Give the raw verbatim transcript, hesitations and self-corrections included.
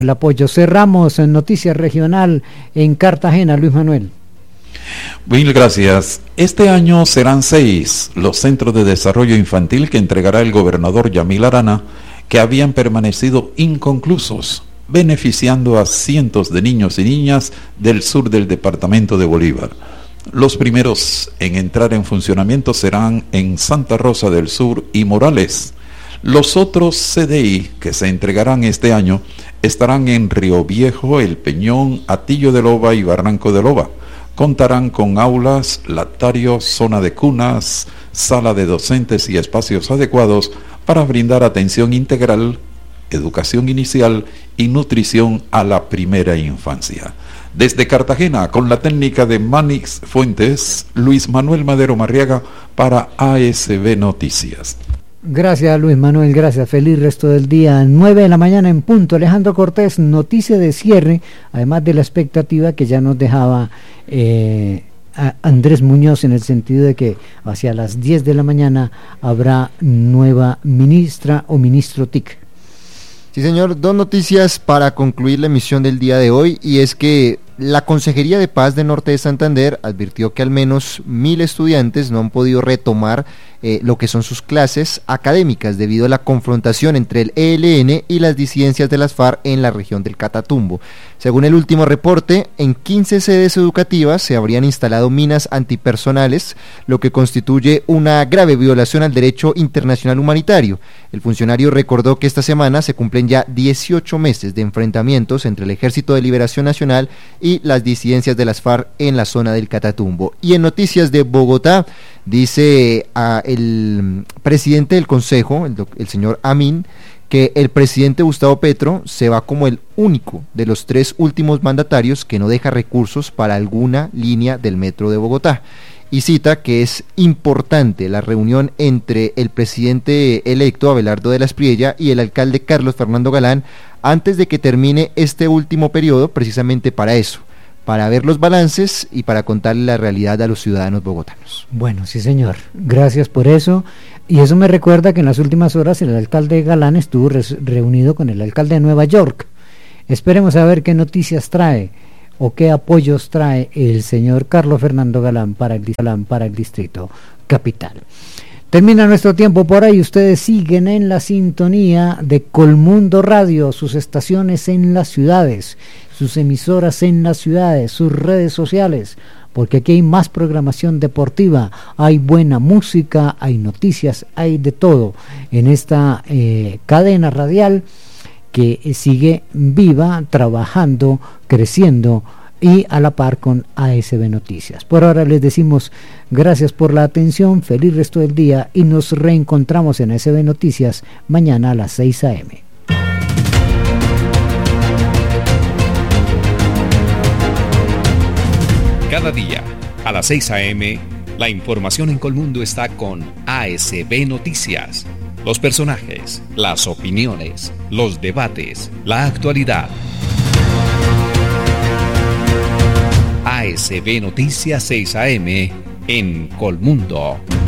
El apoyo. Cerramos en Noticias Regional en Cartagena, Luis Manuel. Mil gracias. Este año serán seis los centros de desarrollo infantil que entregará el gobernador Yamil Arana, que habían permanecido inconclusos, beneficiando a cientos de niños y niñas del sur del departamento de Bolívar. Los primeros en entrar en funcionamiento serán en Santa Rosa del Sur y Morales. Los otros C D I que se entregarán este año estarán en Río Viejo, El Peñón, Atillo de Loba y Barranco de Loba. Contarán con aulas, lactarios, zona de cunas, sala de docentes y espacios adecuados para brindar atención integral, educación inicial y nutrición a la primera infancia. Desde Cartagena, con la técnica de Manix Fuentes, Luis Manuel Madero Marriaga para A S B Noticias. Gracias, Luis Manuel, gracias. Feliz resto del día. nueve de la mañana en punto. Alejandro Cortés, noticia de cierre, además de la expectativa que ya nos dejaba eh, a Andrés Muñoz, en el sentido de que hacia las diez de la mañana habrá nueva ministra o ministro T I C. Sí, señor, dos noticias para concluir la emisión del día de hoy, y es que la Consejería de Paz de Norte de Santander advirtió que al menos mil estudiantes no han podido retomar eh, lo que son sus clases académicas debido a la confrontación entre el E L N y las disidencias de las FARC en la región del Catatumbo. Según el último reporte, en quince sedes educativas se habrían instalado minas antipersonales, lo que constituye una grave violación al derecho internacional humanitario. El funcionario recordó que esta semana se cumplen ya dieciocho meses de enfrentamientos entre el Ejército de Liberación Nacional y las disidencias de las FARC en la zona del Catatumbo. Y en noticias de Bogotá, dice uh, el presidente del Consejo, el, el señor Amin, que el presidente Gustavo Petro se va como el único de los tres últimos mandatarios que no deja recursos para alguna línea del metro de Bogotá. Y cita que es importante la reunión entre el presidente electo Abelardo de la Espriella y el alcalde Carlos Fernando Galán antes de que termine este último periodo, precisamente para eso, para ver los balances y para contarle la realidad a los ciudadanos bogotanos. Bueno, sí, señor, gracias por eso. Y eso me recuerda que en las últimas horas el alcalde Galán estuvo res- reunido con el alcalde de Nueva York. Esperemos a ver qué noticias trae o qué apoyos trae el señor Carlos Fernando Galán para el, Galán para el Distrito Capital. Termina nuestro tiempo por ahí. Ustedes siguen en la sintonía de Colmundo Radio, sus estaciones en las ciudades, sus emisoras en las ciudades, sus redes sociales, porque aquí hay más programación deportiva, hay buena música, hay noticias, hay de todo en esta eh, cadena radial que sigue viva, trabajando, creciendo y a la par con A S B Noticias. Por ahora les decimos gracias por la atención, feliz resto del día y nos reencontramos en A S B Noticias mañana a las seis a eme. Cada día a las seis a eme, la información en Colmundo está con A S B Noticias. Los personajes, las opiniones, los debates, la actualidad. A S B Noticias seis a eme en Colmundo.